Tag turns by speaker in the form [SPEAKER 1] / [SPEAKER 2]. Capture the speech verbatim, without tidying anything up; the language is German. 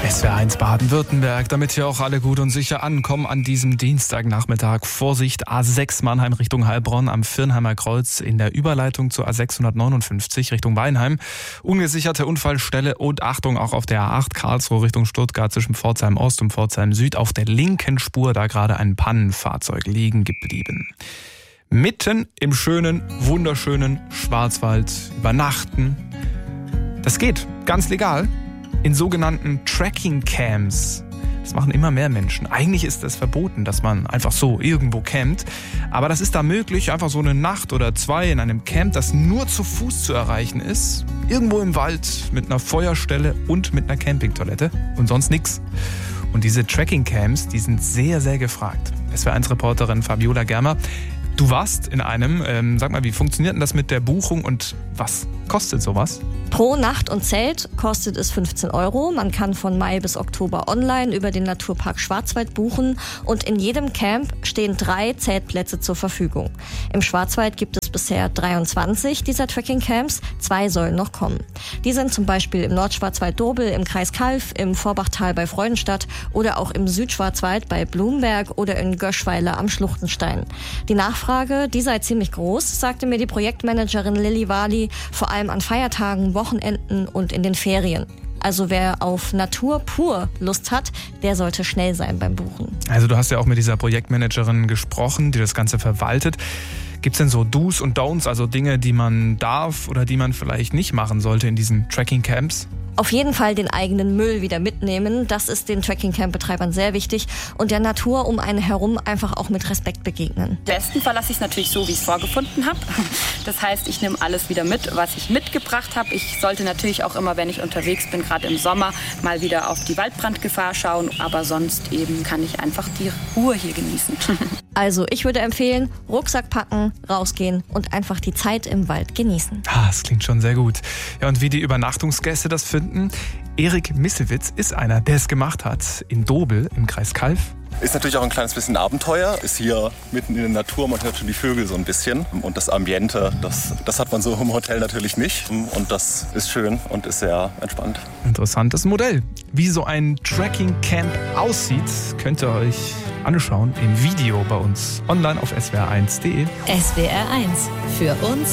[SPEAKER 1] S W R eins Baden-Württemberg, damit hier auch alle gut und sicher ankommen an diesem Dienstagnachmittag. Vorsicht, A sechs Mannheim Richtung Heilbronn am Virnheimer Kreuz in der Überleitung zur A sechshundertneunundfünfzig Richtung Weinheim. Ungesicherte Unfallstelle und Achtung auch auf der A acht Karlsruhe Richtung Stuttgart zwischen Pforzheim Ost und Pforzheim Süd auf der linken Spur, da gerade ein Pannenfahrzeug liegen geblieben. Mitten im schönen, wunderschönen Schwarzwald übernachten. Das geht ganz legal in sogenannten Tracking-Camps. Das machen immer mehr Menschen. Eigentlich ist es verboten, dass man einfach so irgendwo campt. Aber das ist da möglich, einfach so eine Nacht oder zwei in einem Camp, das nur zu Fuß zu erreichen ist. Irgendwo im Wald mit einer Feuerstelle und mit einer Campingtoilette und sonst nichts. Und diese Tracking-Camps, die sind sehr, sehr gefragt. S W R eins Reporterin Fabiola Germer, du warst in einem. Ähm, sag mal, wie funktioniert denn das mit der Buchung und was kostet sowas?
[SPEAKER 2] Pro Nacht und Zelt kostet es fünfzehn Euro. Man kann von Mai bis Oktober online über den Naturpark Schwarzwald buchen und in jedem Camp stehen drei Zeltplätze zur Verfügung. Im Schwarzwald gibt es bisher dreiundzwanzig dieser Trekking-Camps, zwei sollen noch kommen. Die sind zum Beispiel im Nordschwarzwald-Dobel, im Kreis Calw, im Vorbachtal bei Freudenstadt oder auch im Südschwarzwald bei Blumberg oder in Göschweiler am Schluchtenstein. Die Nachfrage, die sei ziemlich groß, sagte mir die Projektmanagerin Lilly Wali, vor allem an Feiertagen, Wochenenden und in den Ferien. Also wer auf Natur pur Lust hat, der sollte schnell sein beim Buchen.
[SPEAKER 1] Also du hast ja auch mit dieser Projektmanagerin gesprochen, die das Ganze verwaltet. Gibt es denn so Do's und Don'ts, also Dinge, die man darf oder die man vielleicht nicht machen sollte in diesen Tracking-Camps?
[SPEAKER 2] Auf jeden Fall den eigenen Müll wieder mitnehmen. Das ist den Trekking-Camp-Betreibern sehr wichtig. Und der Natur um einen herum einfach auch mit Respekt begegnen.
[SPEAKER 3] Im besten Fall lasse ich es natürlich so, wie ich es vorgefunden habe. Das heißt, ich nehme alles wieder mit, was ich mitgebracht habe. Ich sollte natürlich auch immer, wenn ich unterwegs bin, gerade im Sommer, mal wieder auf die Waldbrandgefahr schauen. Aber sonst eben kann ich einfach die Ruhe hier genießen.
[SPEAKER 2] Also ich würde empfehlen, Rucksack packen, rausgehen und einfach die Zeit im Wald genießen.
[SPEAKER 1] Ah, das klingt schon sehr gut. Ja, und wie die Übernachtungsgäste das finden? Erik Missewitz ist einer, der es gemacht hat in Dobel im Kreis Calw.
[SPEAKER 4] Ist natürlich auch ein kleines bisschen Abenteuer, ist hier mitten in der Natur, man hört schon die Vögel so ein bisschen. Und das Ambiente, das, das hat man so im Hotel natürlich nicht. Und das ist schön und ist sehr entspannt.
[SPEAKER 1] Interessantes Modell. Wie so ein Tracking-Camp aussieht, könnt ihr euch anschauen im Video bei uns online auf S W R eins punkt de.
[SPEAKER 5] S W R eins, für uns